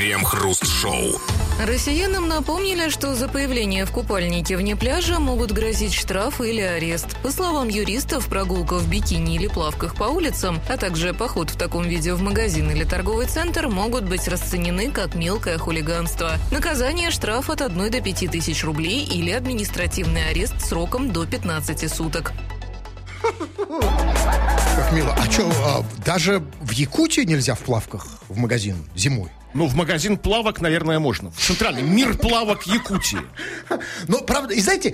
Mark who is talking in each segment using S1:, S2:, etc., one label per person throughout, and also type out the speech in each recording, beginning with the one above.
S1: Крем-хруст-шоу.
S2: Россиянам напомнили, что за появление в купальнике вне пляжа могут грозить штраф или арест. По словам юристов, прогулка в бикини или плавках по улицам, а также поход в таком виде в магазин или торговый центр могут быть расценены как мелкое хулиганство. Наказание – штраф от 1 до 5 тысяч рублей или административный арест сроком до 15 суток.
S3: Как мило. А что, даже в Якутии нельзя в плавках в магазин зимой?
S4: Ну, в магазин плавок, наверное, можно. В центральный мир плавок Якутии.
S3: Ну, правда, и знаете,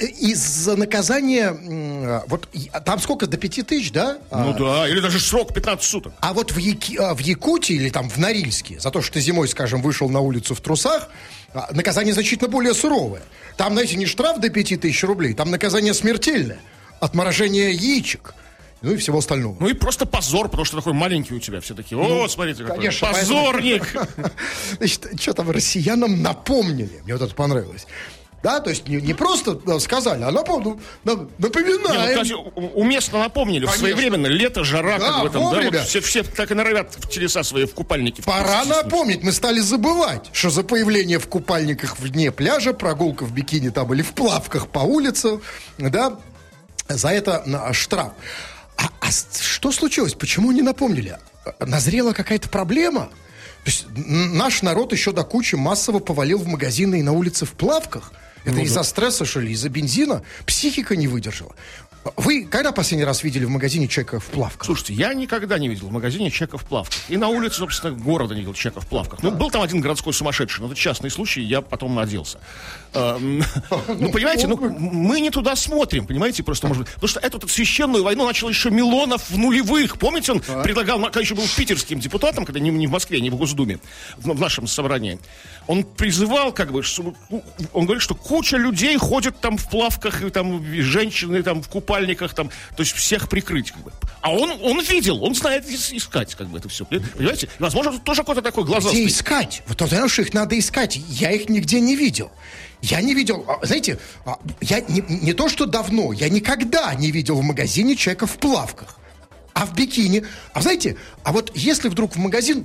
S3: из-за наказания, вот там сколько, до 5 тысяч, да?
S4: Ну да, или даже срок 15 суток.
S3: А вот в Якутии или там в Норильске, за то, что ты зимой, скажем, вышел на улицу в трусах, наказание значительно более суровое. Там, знаете, не штраф до 5 тысяч рублей, там наказание смертельное. Отморожение яичек. Ну и всего остального.
S4: Ну и просто позор, потому что такой маленький у тебя все такие. О, смотрите, какой
S3: конечно,
S4: позорник.
S3: Значит, что там россиянам напомнили. Мне вот это понравилось. Да, то есть не просто сказали, а напоминаем.
S4: Кстати, уместно напомнили. Конечно. Своевременно. Лето, жара,
S3: да,
S4: как в этом. Да, вот все так и норовят в телеса свои в купальнике.
S3: Пора напомнить. Мы стали забывать, что за появление в купальниках вне пляжа, прогулка в бикини там или в плавках по улице, да, за это штраф. А что случилось? Почему не напомнили? Назрела какая-то проблема? То есть наш народ еще до кучи массово повалил в магазины и на улице в плавках? Это из-за стресса, что ли? Из-за бензина? Психика не выдержала. Вы когда последний раз видели в магазине человека в плавках?
S4: Слушайте, я никогда не видел в магазине человека в плавках. И на улице, собственно, города не видел человека в плавках. Ну, был там один городской сумасшедший, но это частный случай, я потом наделся. Ну, понимаете, мы не туда смотрим, понимаете, просто, может быть. Потому что эту священную войну начал еще Милонов в нулевых. Помните, он предлагал, когда еще был питерским депутатом, когда не в Москве, не в Госдуме, в нашем собрании. Он призывал, как бы, он говорит, что куча людей ходят там в плавках, и там женщины там в купальниках, там, то есть всех прикрыть, как бы. А он видел, он знает искать, как бы, это все. Понимаете? Возможно, тут тоже какой-то такой глазастый.
S3: Где искать? Вот потому что их надо искать. Я их нигде не видел. Я не видел, знаете, я не то что давно, я никогда не видел в магазине человека в плавках. А в бикини. А знаете, а вот если вдруг в магазин